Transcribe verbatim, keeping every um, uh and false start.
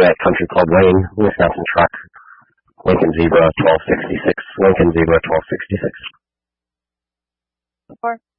at Country Club Lane, Wisconsin truck. Lincoln Zebra twelve sixty-six. Lincoln Zebra twelve sixty-six. Four.